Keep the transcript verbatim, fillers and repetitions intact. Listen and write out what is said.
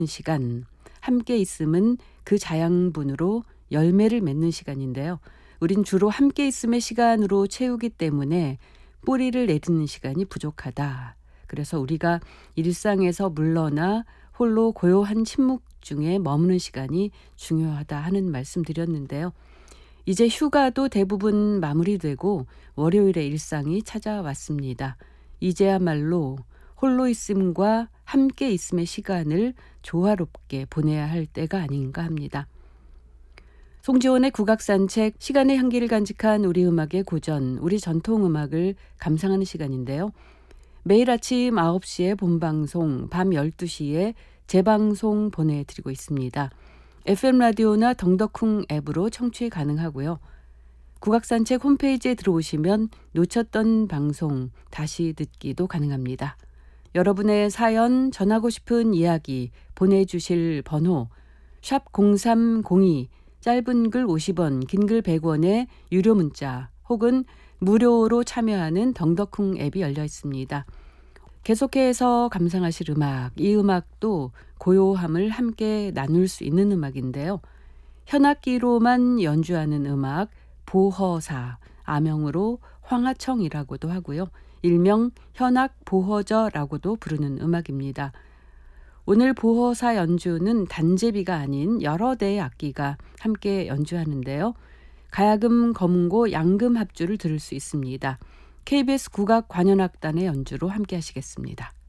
시간, 함께 있음은 그 자양분으로 열매를 맺는 시간인데요. 우린 주로 함께 있음의 시간으로 채우기 때문에 뿌리를 내딛는 시간이 부족하다. 그래서 우리가 일상에서 물러나 홀로 고요한 침묵 중에 머무는 시간이 중요하다 하는 말씀 드렸는데요. 이제 휴가도 대부분 마무리되고 월요일의 일상이 찾아왔습니다. 이제야말로 홀로 있음과 함께 있음의 시간을 조화롭게 보내야 할 때가 아닌가 합니다. 송지원의 국악산책, 시간의 향기를 간직한 우리 음악의 고전, 우리 전통음악을 감상하는 시간인데요. 매일 아침 아홉 시에 본방송, 밤 열두 시에 재방송 보내드리고 있습니다. 에프엠 라디오나 덩더쿵 앱으로 청취 가능하고요. 국악산책 홈페이지에 들어오시면 놓쳤던 방송 다시 듣기도 가능합니다. 여러분의 사연, 전하고 싶은 이야기 보내주실 번호 샵 공삼공이, 짧은 글 오십 원, 긴 글 백 원의 유료 문자 혹은 무료로 참여하는 덩더쿵 앱이 열려 있습니다. 계속해서 감상하실 음악, 이 음악도 고요함을 함께 나눌 수 있는 음악인데요. 현악기로만 연주하는 음악, 보허사, 아명으로 황하청이라고도 하고요. 일명 현악보허저라고도 부르는 음악입니다. 오늘 보허사 연주는 단제비가 아닌 여러 대의 악기가 함께 연주하는데요. 가야금, 검은고, 양금 합주를 들을 수 있습니다. 케이비에스 국악관현악단의 연주로 함께 하시겠습니다.